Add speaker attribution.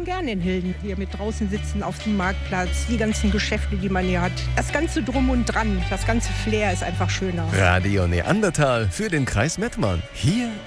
Speaker 1: schon gerne in Hilden. Hier mit draußen sitzen auf dem Marktplatz, die ganzen Geschäfte, die man hier hat. Das ganze Drum und Dran, das ganze Flair ist einfach schöner.
Speaker 2: Radio Neandertal für den Kreis Mettmann. Hier